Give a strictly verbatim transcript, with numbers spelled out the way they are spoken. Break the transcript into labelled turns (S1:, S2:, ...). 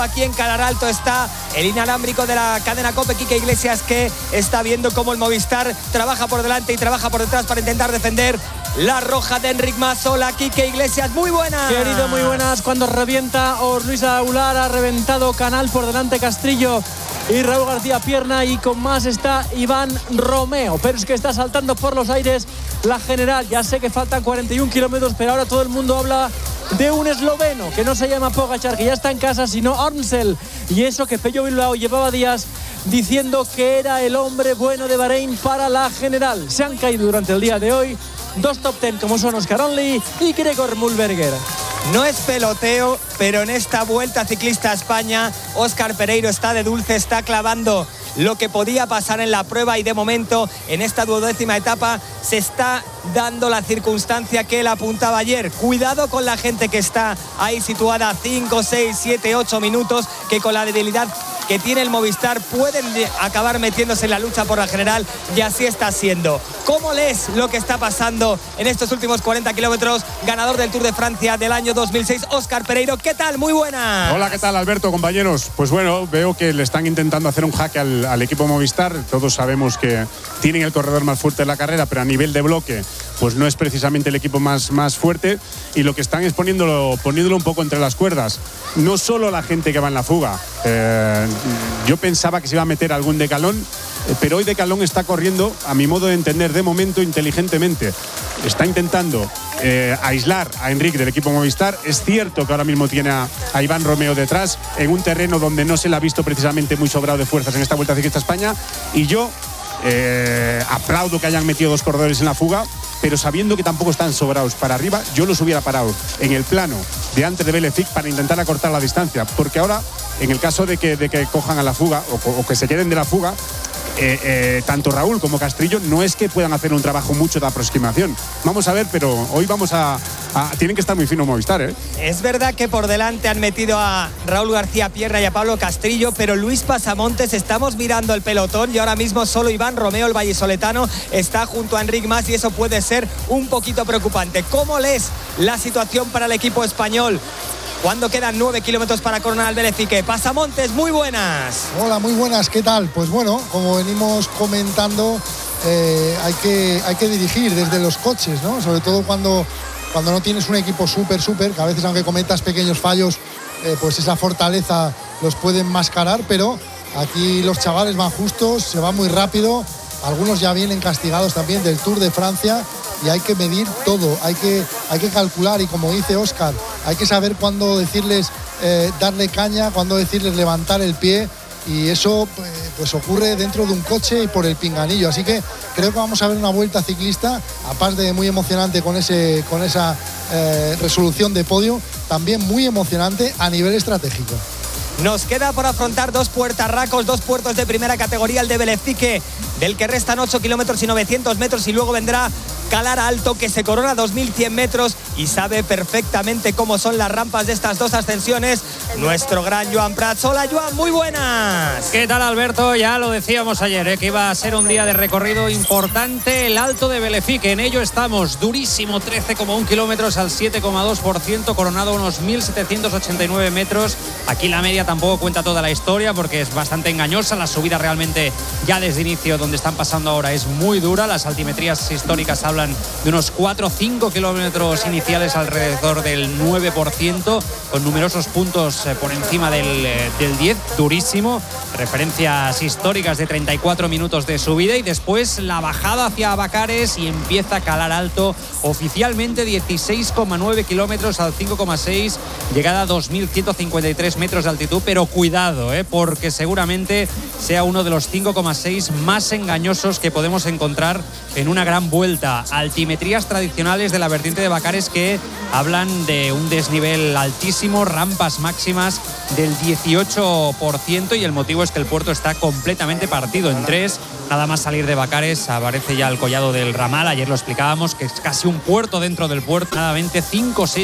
S1: Aquí en Calaralto está el inalámbrico de la cadena COPE, Quique Iglesias, que está viendo cómo el Movistar trabaja por delante y trabaja por detrás para intentar defender la roja de Enric Mas. Hola, Quique Iglesias, muy buenas.
S2: Querido, muy buenas. Cuando revienta Os Luis Aular, ha reventado Canal, por delante Castrillo y Raúl García Pierna, y con más está Iván Romeo. Pero es que está saltando por los aires la general. Ya sé que faltan cuarenta y un kilómetros, pero ahora todo el mundo habla de un esloveno que no se llama Pogačar, que ya está en casa, sino Ornsel. Y eso que Pello Bilbao llevaba días diciendo que era el hombre bueno de Bahrein para la general. Se han caído durante el día de hoy dos top ten como son Oscar Onley y Gregor Mühlberger.
S1: No es peloteo, pero en esta Vuelta Ciclista a España, Óscar Pereiro está de dulce, está clavando lo que podía pasar en la prueba, y de momento en esta duodécima etapa se está dando la circunstancia que él apuntaba ayer. Cuidado con la gente que está ahí situada cinco, seis, siete, ocho minutos, que con la debilidad que tiene el Movistar pueden acabar metiéndose en la lucha por la general, y así está siendo. ¿Cómo lees lo que está pasando en estos últimos cuarenta kilómetros? Ganador del Tour de Francia del año dos mil seis, Óscar Pereiro. ¿Qué tal? Muy buena.
S3: Hola, ¿qué tal, Alberto, compañeros? Pues bueno, veo que le están intentando hacer un jaque al, al equipo Movistar. Todos sabemos que tienen el corredor más fuerte de la carrera, pero a nivel de bloque pues no es precisamente el equipo más, más fuerte, y lo que están es poniéndolo, poniéndolo un poco entre las cuerdas. No solo la gente que va en la fuga. Eh, yo pensaba que se iba a meter algún Decalón, eh, pero hoy Decalón está corriendo, a mi modo de entender, de momento inteligentemente. Está intentando eh, aislar a Enric del equipo Movistar. Es cierto que ahora mismo tiene a, a Iván Romeo detrás, en un terreno donde no se le ha visto precisamente muy sobrado de fuerzas en esta Vuelta Ciclista a España, y yo eh, aplaudo que hayan metido dos corredores en la fuga, pero sabiendo que tampoco están sobrados para arriba, yo los hubiera parado en el plano de antes de Belefic para intentar acortar la distancia, porque ahora, en el caso de que, de que cojan a la fuga o, o que se queden de la fuga, eh, eh, tanto Raúl como Castrillo no es que puedan hacer un trabajo mucho de aproximación. Vamos a ver, pero hoy vamos a, a tienen que estar muy fino Movistar, ¿eh?
S1: Es verdad que por delante han metido a Raúl García Pierna y a Pablo Castrillo, pero Luis Pasamontes, estamos mirando el pelotón y ahora mismo solo Iván Romeo, el vallisoletano, está junto a Enric Mas, y eso puede ser un poquito preocupante. ¿Cómo lees la situación para el equipo español cuando quedan nueve kilómetros para coronar al Belefique? Pasamontes, muy buenas.
S4: Hola, muy buenas, ¿qué tal? Pues bueno, como venimos comentando, eh, hay, que, hay que dirigir desde los coches, ¿no? Sobre todo cuando, cuando no tienes un equipo súper, súper, que a veces aunque cometas pequeños fallos, eh, pues esa fortaleza los puede enmascarar, pero aquí los chavales van justos, se va muy rápido. Algunos ya vienen castigados también del Tour de Francia, y hay que medir todo, hay que, hay que calcular, y como dice Óscar, hay que saber cuándo decirles eh, darle caña, cuándo decirles levantar el pie, y eso pues, pues ocurre dentro de un coche y por el pinganillo. Así que creo que vamos a ver una Vuelta Ciclista, aparte de muy emocionante con, ese, con esa eh, resolución de podio, también muy emocionante a nivel estratégico.
S1: Nos queda por afrontar dos puertarracos, dos puertos de primera categoría, el de Belefique, del que restan ocho kilómetros y novecientos metros, y luego vendrá Calaralto, que se corona a dos mil cien metros y sabe perfectamente cómo son las rampas de estas dos ascensiones nuestro gran Joan Prats. Hola, Joan, muy buenas.
S5: ¿Qué tal, Alberto? Ya lo decíamos ayer, ¿eh? que iba a ser un día de recorrido importante, el Alto de Belefique. En ello estamos, durísimo, trece coma uno kilómetros al siete coma dos por ciento, coronado a unos mil setecientos ochenta y nueve metros. Aquí la media tampoco cuenta toda la historia porque es bastante engañosa. La subida realmente ya desde inicio, donde están pasando ahora, es muy dura. Las altimetrías históricas hablan de unos cuatro o cinco kilómetros iniciales alrededor del nueve por ciento, con numerosos puntos por encima del, del diez, durísimo. Referencias históricas de treinta y cuatro minutos de subida, y después la bajada hacia Bacares y empieza a Calaralto, oficialmente dieciséis coma nueve kilómetros al cinco coma seis, llegada a dos mil ciento cincuenta y tres metros de altitud, pero cuidado, ¿eh? porque seguramente sea uno de los cinco coma seis más engañosos que podemos encontrar en una gran vuelta. Altimetrías tradicionales de la vertiente de Bacares que hablan de un desnivel altísimo, rampas máximas del dieciocho por ciento, y el motivo es que el puerto está completamente partido en tres. Nada más salir de Bacares aparece ya el collado del Ramal. Ayer lo explicábamos, que es casi un puerto dentro del puerto, nada, cinco o seis